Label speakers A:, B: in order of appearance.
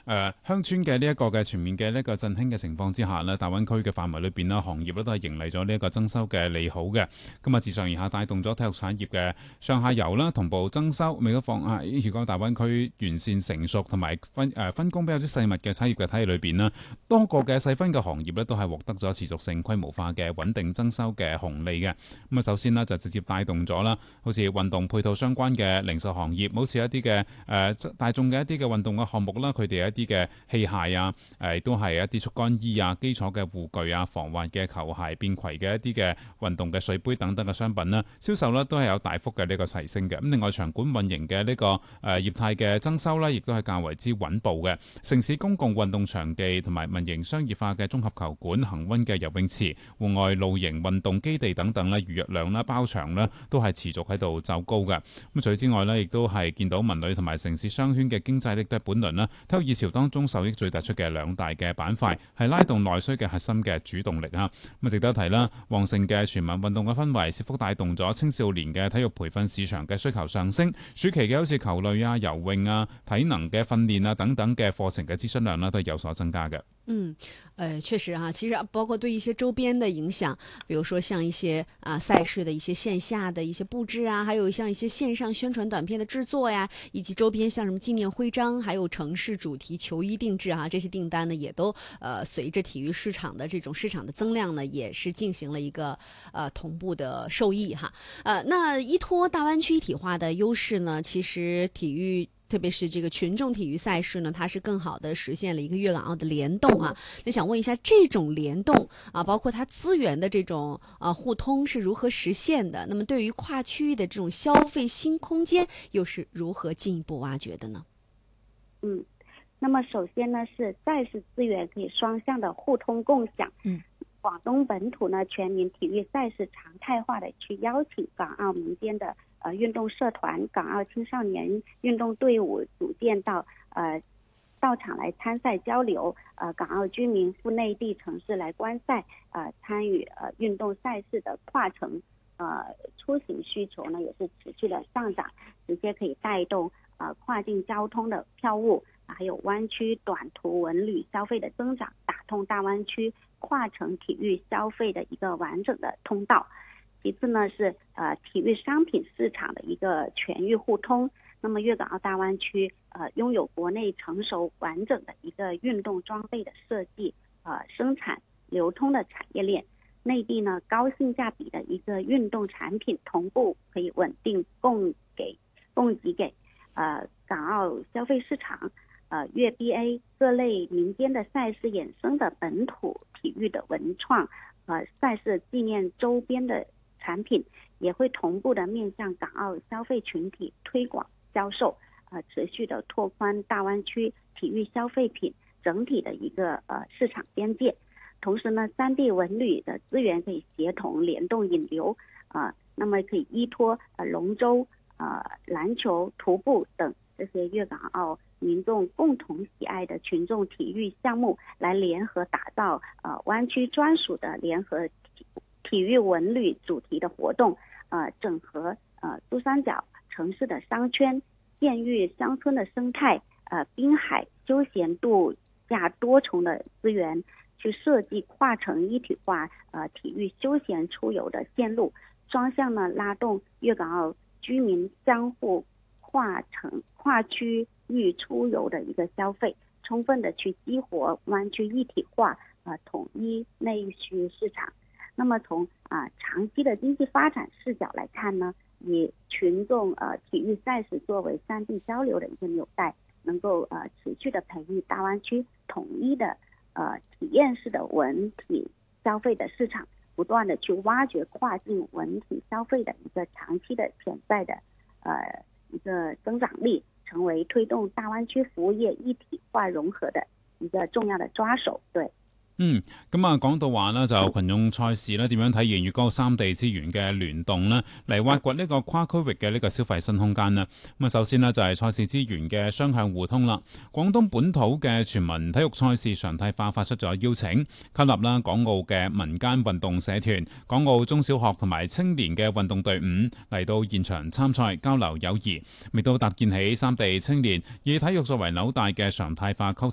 A: 鄉村嘅呢一個嘅全面嘅呢個振興嘅情況之下呢，大灣區嘅範圍裏邊啦，行業咧都係迎嚟咗呢一個增收嘅利好嘅。咁啊，自上而下帶動咗體育產業嘅上下游啦，同步增收。未果放喺如果大灣區完善成熟同埋分工比較之細密嘅產業嘅體系裏邊啦，多個嘅細分嘅行業咧都係獲得咗持續性規模化嘅穩定增收嘅紅利嘅。咁啊，首先呢，就直接帶動咗啦，好似運動配套相關嘅零售行業，好似一啲嘅大眾嘅一啲嘅運動嘅項目啦，佢哋一啲嘅器械啊，都係一啲速乾衣啊、基礎嘅護具啊、防滑嘅球鞋、便攜嘅一啲嘅運動嘅水杯等等嘅商品啦，銷售呢都係有大幅嘅呢個提升嘅。咁另外場館運營嘅呢個業態嘅增收呢，亦都係較為之穩步嘅。城市公共運動場地同埋民營商業化嘅綜合球館、恆溫嘅游泳池、戶外露營運動基地等等咧，預約量啦、包場啦，都係持續喺度走高嘅。咁除此之外呢，亦都係見到文旅同埋城市商圈嘅經濟力都係本輪啦體育熱潮當中受益最突出嘅兩大嘅板塊，係拉動內需嘅核心嘅主動力啊。咁值得一提啦，旺盛嘅全民運動嘅氛圍，是否帶動咗青少年嘅體育培訓市場嘅需求上升？暑期嘅好似球類啊、游泳啊、體能嘅訓練啊等等嘅課程嘅諮詢量呢，都係有所增加嘅。
B: 確實哈，其實包括對一些周邊的影響，比如說像一些賽事的一些線下的一些佈置啊，還有像一些線上宣傳短片的製作呀，以及周邊像什麼紀念徽章，還有城市主題球衣定製啊，這些訂單呢，也都隨着體育市場的這種市場的增量呢，也是進行了一個同步的受益哈。那依託大灣區一體化的優勢呢，其實體育特別是這個群眾體育賽事呢，它是更好的實現了一個粵港澳的聯動啊。那想問一下，這種聯動啊，包括它資源的這種互通是如何實現的？那麼對於跨區域的這種消費新空間，又是如何進一步挖掘的呢？
C: 那麼首先呢，是賽事資源可以雙向的互通共享。廣東本土呢，全民體育賽事常態化的去邀請港澳民間的運動社團、港澳青少年運動隊伍組建到場來參賽交流，港澳居民赴內地城市來觀賽，參與運動賽事的跨城出行需求呢，也是持續的上漲，直接可以帶動跨境交通的票務，還有灣區短途文旅消費的增長，打通大灣區跨城體育消費的一個完整的通道。其次呢，是體育商品市場的一個全域互通。那麼粵港澳大灣區擁有國內成熟完整的一個運動裝備的設計、生產、流通的產業鏈。內地呢，高性價比的一個運動產品同步可以穩定供給給港澳消費市場。粵 BA 各類民間的賽事衍生的本土體育的文創賽事紀念周邊的產品也會同步的面向港澳消費群體推廣銷售，持續的拓寬大灣區體育消費品整體的一個市場邊界。同時呢，三地文旅的資源可以協同聯動引流，那麼可以依託龍舟、籃球、徒步等這些粵港澳民眾共同喜愛的群眾體育項目，來聯合打造灣區專屬的聯合體育文旅主題的活動，整合珠三角城市的商圈、縣域鄉村的生態、濱海休閒度假多重的資源，去設計跨城一體化體育休閒出遊的線路，雙向呢拉動粵港澳居民相互跨區域出遊的一個消費，充分的去激活灣區一體化統一內需市場。那麼從長期的經濟發展視角來看呢，以群眾體育賽事作為三地交流的一個紐帶，能夠持續的培育大灣區統一的體驗式的文體消費的市場，不斷的去挖掘跨境文體消費的一個長期的潛在的一個增長力，成為推動大灣區服務業一體化融合的一個重要的抓手。對。
A: 咁啊，講到話呢，就群眾賽事呢點樣體現粵港澳三地資源嘅聯動呢，嚟挖掘呢個跨區域嘅呢個消費新空間呢。咁啊，首先呢，就係賽事資源嘅雙向互通啦。廣東本土嘅全民體育賽事常態化發出咗邀請，吸納啦港澳嘅民間運動社團、港澳中小學同埋青年嘅運動隊伍嚟到現場參賽交流友誼，亦都搭建起三地青年以體育作為紐帶嘅常態化溝通